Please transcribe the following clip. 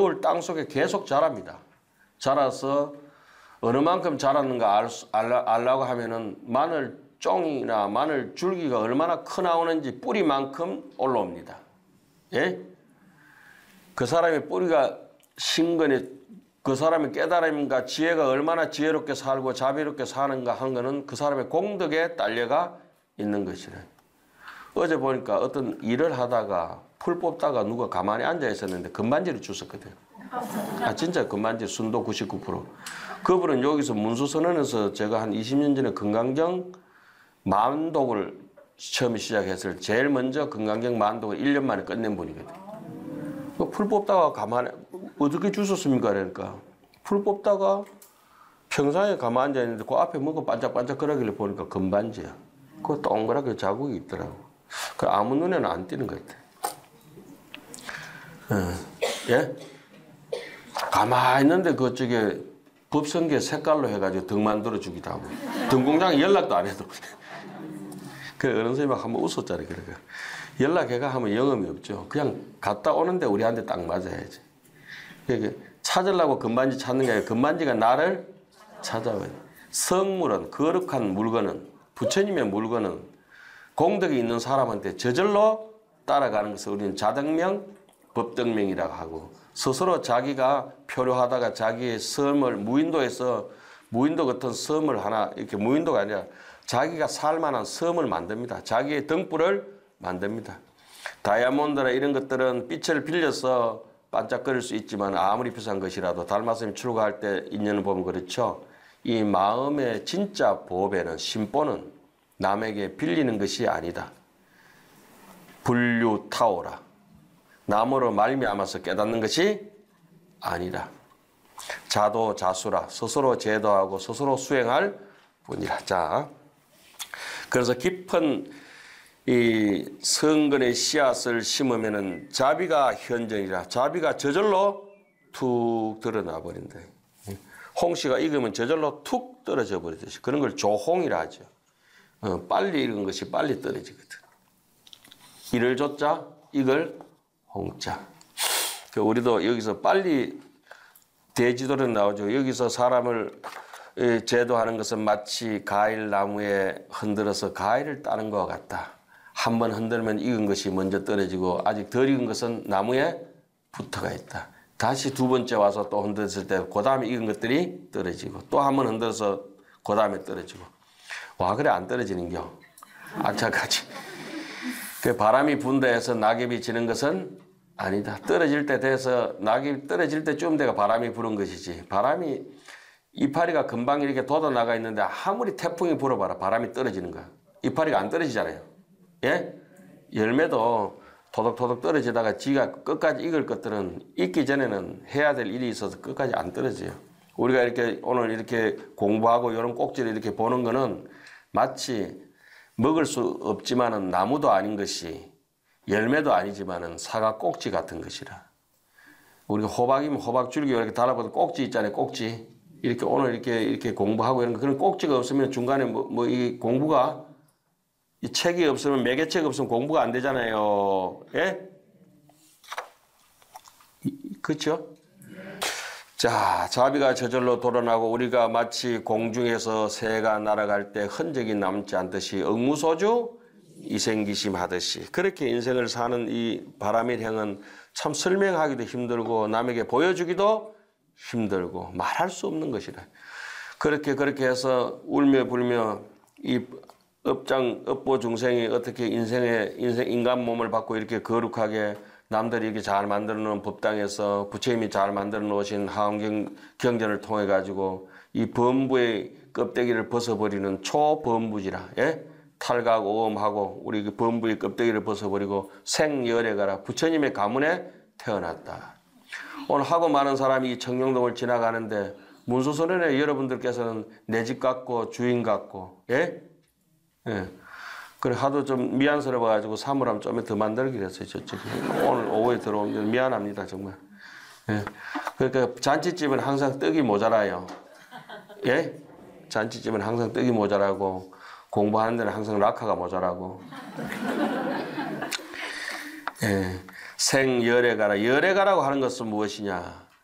겨울 땅 속에 계속 자랍니다. 자라서 어느 만큼 자랐는가 알라고 하면은 마늘 쫑이나 마늘 줄기가 얼마나 커 나오는지 뿌리만큼 올라옵니다. 예? 그 사람의 뿌리가 신건에 그 사람의 깨달음과 지혜가 얼마나 지혜롭게 살고 자비롭게 사는가 한 거는 그 사람의 공덕에 딸려가 있는 것이래. 어제 보니까 어떤 일을 하다가 풀 뽑다가 누가 가만히 앉아 있었는데 금반지를 주웠거든. 아 진짜 금반지 순도 99%. 그분은 여기서 문수선언에서 제가 한 20년 전에 금강경 만독을 처음 시작했을 때 제일 먼저 금강경 만독을 1년 만에 끝낸 분이거든. 풀 뽑다가 가만히 어떻게 주웠습니까? 그러니까 풀 뽑다가 평상에 가만히 앉아 있는데 그 앞에 뭐가 반짝반짝거리길래 보니까 금반지야. 그거 동그랗게 자국이 있더라고. 그 아무 눈에는 안 띄는 것 같아. 예? 가만히 있는데 그쪽에 법성계 색깔로 해가지고 등 만들어 주기도 하고 등공장에 연락도 안 해도 그 어른 선생님이 한번 웃었잖아요. 그러니까 연락해가 하면 영험이 없죠. 그냥 갔다 오는데 우리한테 딱 맞아야지. 그러니까 찾으려고 금반지 찾는 게 아니라 금반지가 나를 찾아와요. 성물은 거룩한 물건은 부처님의 물건은 공덕이 있는 사람한테 저절로 따라가는 것을 우리는 자덕명, 법덕명이라고 하고 스스로 자기가 표류하다가 자기의 섬을 무인도에서 무인도 같은 섬을 하나 이렇게 무인도가 아니라 자기가 살만한 섬을 만듭니다. 자기의 등불을 만듭니다. 다이아몬드나 이런 것들은 빛을 빌려서 반짝거릴 수 있지만 아무리 비싼 것이라도 달마스님 출가할 때 인연을 보면 그렇죠. 이 마음의 진짜 보배는 심보는 남에게 빌리는 것이 아니다. 불류타오라. 남으로 말미암아서 깨닫는 것이 아니라 자도자수라. 스스로 제도하고 스스로 수행할 뿐이라. 자, 그래서 깊은 이 성근의 씨앗을 심으면은 자비가 현정이라. 자비가 저절로 툭 드러나 버린다. 홍시가 익으면 저절로 툭 떨어져 버리듯이 그런 걸 조홍이라 하죠. 빨리 익은 것이 빨리 떨어지거든. 이를 조자, 이걸 홍자. 우리도 여기서 빨리 대지도는 나오죠. 여기서 사람을 제도하는 것은 마치 가일 나무에 흔들어서 가일을 따는 것 같다. 한번 흔들면 익은 것이 먼저 떨어지고 아직 덜 익은 것은 나무에 붙어가 있다. 다시 두 번째 와서 또 흔들었을 때 그 다음에 익은 것들이 떨어지고 또 한 번 흔들어서 그 다음에 떨어지고. 와 그래 안 떨어지는겨. 악착같이. 그 바람이 분다 해서 낙엽이 지는 것은 아니다. 떨어질 때 돼서 낙엽이 떨어질 때쯤 돼가 바람이 부는 것이지. 바람이 이파리가 금방 이렇게 돋아나가 있는데 아무리 태풍이 불어봐라 바람이 떨어지는 거야. 이파리가 안 떨어지잖아요. 예? 열매도 토덕토덕 떨어지다가 지가 끝까지 익을 것들은 익기 전에는 해야 될 일이 있어서 끝까지 안 떨어져요. 우리가 이렇게 오늘 이렇게 공부하고 이런 꼭지를 이렇게 보는 거는 마치 먹을 수 없지만은 나무도 아닌 것이 열매도 아니지만은 사과 꼭지 같은 것이라. 우리가 호박이면 호박 줄기 이렇게 달아봐도 꼭지 있잖아요. 꼭지. 이렇게 오늘 이렇게 공부하고 이런 거 그런 꼭지가 없으면 중간에 이 공부가 이 책이 없으면 매개책 없으면 공부가 안 되잖아요. 예? 그렇죠? 자, 자비가 저절로 돌아나고 우리가 마치 공중에서 새가 날아갈 때 흔적이 남지 않듯이 억무소주 이생기심 하듯이 그렇게 인생을 사는 이 바람의 향은 참 설명하기도 힘들고 남에게 보여주기도 힘들고 말할 수 없는 것이라. 그렇게 해서 울며 불며 이 업보 중생이 어떻게 인간 몸을 받고 이렇게 거룩하게 남들이 이렇게 잘 만들어 놓은 법당에서 부처님이 잘 만들어 놓으신 하원경 경전을 통해 가지고 이 범부의 껍데기를 벗어버리는 초범부지라. 예? 탈각 오음하고 우리 그 범부의 껍데기를 벗어버리고 생열에 가라. 부처님의 가문에 태어났다. 오늘 하고 많은 사람이 이 청룡동을 지나가는데 문수선언에 여러분들께서는 내 집 같고 주인 같고 예? 예. 그래 하도 좀 미안스러워가지고 사물함 좀 더 만들기로 했어요. 저쪽에. 오늘 오후에 들어오면 미안합니다 정말. 예. 그러니까 잔치집은 항상 떡이 모자라요. 예? 잔치집은 항상 떡이 모자라고 공부하는 데는 항상 락화가 모자라고. 예. 생열애가라. 열애가라고 하는 것은 무엇이냐?